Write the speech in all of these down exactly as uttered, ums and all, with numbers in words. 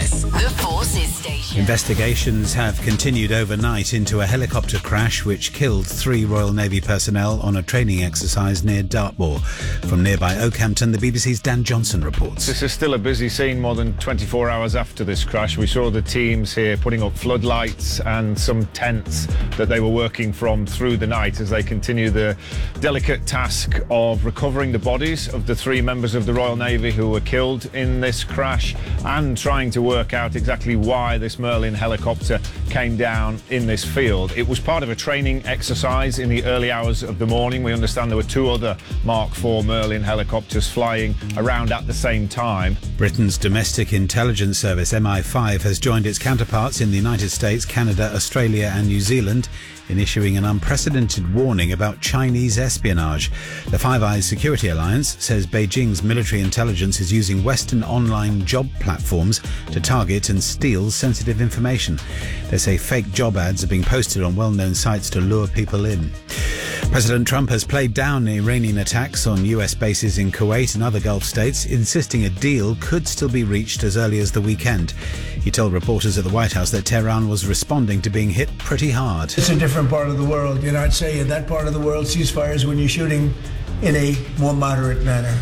six, the Forces Station. Investigations have continued overnight into a helicopter crash which killed three Royal Navy personnel on a training exercise near Dartmoor. From nearby Oakhampton, the B B C's Dan Johnson reports. This is still a busy scene more than twenty-four hours after this crash. We saw the teams here putting up floodlights and some tents that they were working from through the night as they continue the delicate task of recovering the bodies of the three members of the Royal Navy who were killed in this crash and trying to work out exactly why this Merlin helicopter came down in this field. It was part of a training exercise in the early hours of the morning. We understand there were two other Mark four Merlin helicopters flying around at the same time. Britain's domestic intelligence service M I five has joined its counterparts in the United States, Canada, Australia and New Zealand in issuing an unprecedented warning about Chinese espionage. The Five Eyes Security Alliance says Beijing's military intelligence is using Western online job platforms to target and steal sensitive information. They say fake job ads are being posted on well-known sites to lure people in. President Trump has played down Iranian attacks on U S bases in Kuwait and other Gulf states, insisting a deal could still be reached as early as the weekend. He told reporters at the White House that Tehran was responding to being hit pretty hard. It's a different part of the world. You know, I'd say in that part of the world, ceasefires when you're shooting in a more moderate manner.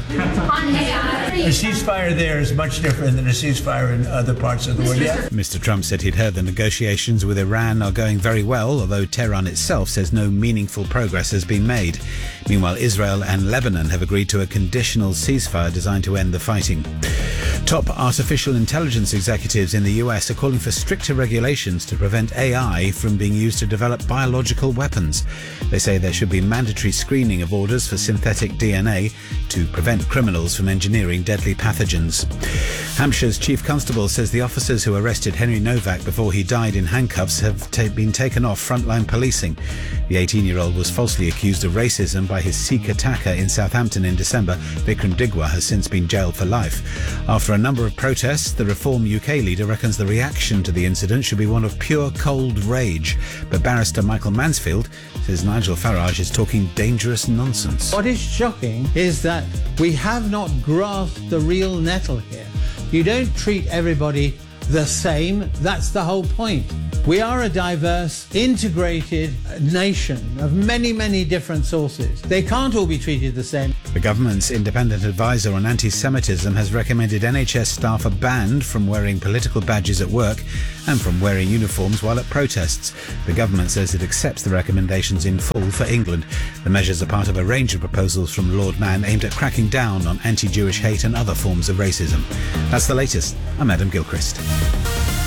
A ceasefire there is much different than a ceasefire in other parts of the world. Yeah. Mister Trump said he'd heard the negotiations with Iran are going very well, although Tehran itself says no meaningful progress has been made. Meanwhile, Israel and Lebanon have agreed to a conditional ceasefire designed to end the fighting. Top artificial intelligence executives in the U S are calling for stricter regulations to prevent A I from being used to develop biological weapons. They say there should be mandatory screening of orders for synthetic D N A to prevent criminals from engineering deadly pathogens. Hampshire's Chief Constable says the officers who arrested Henry Novak before he died in handcuffs have ta- been taken off frontline policing. The eighteen-year-old was falsely accused of racism by his Sikh attacker in Southampton in December. Vikram Digwa has since been jailed for life. After a number of protests, the Reform U K leader reckons the reaction to the incident should be one of pure cold rage. But barrister Michael Mansfield says Nigel Farage is talking dangerous nonsense. What is shocking is that we have not grasped the real nettle here. You don't treat everybody the same. That's the whole point. We are a diverse, integrated nation of many, many different sources. They can't all be treated the same. The government's independent advisor on anti-Semitism has recommended N H S staff are banned from wearing political badges at work and from wearing uniforms while at protests. The government says it accepts the recommendations in full for England. The measures are part of a range of proposals from Lord Mann aimed at cracking down on anti-Jewish hate and other forms of racism. That's the latest. I'm Adam Gilchrist.